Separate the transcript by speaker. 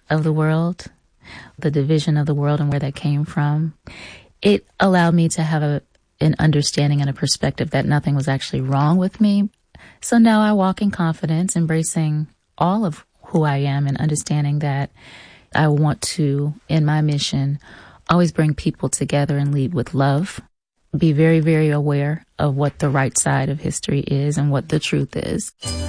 Speaker 1: of the world, the division of the world and where that came from, it allowed me to have an understanding and a perspective that nothing was actually wrong with me. So now I walk in confidence, embracing all of who I am and understanding that I want to, in my mission, always bring people together and lead with love. Be very, very aware of what the right side of history is and what the truth is.